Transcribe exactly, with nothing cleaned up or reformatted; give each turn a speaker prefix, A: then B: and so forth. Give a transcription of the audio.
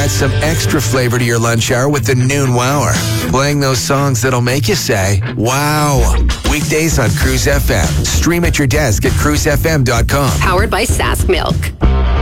A: add some extra flavor to your lunch hour with the Noon Wower. Playing those songs that'll make you say, wow. Weekdays on Cruise F M. Stream at your desk at cruise f m dot com.
B: Powered by Sask Milk.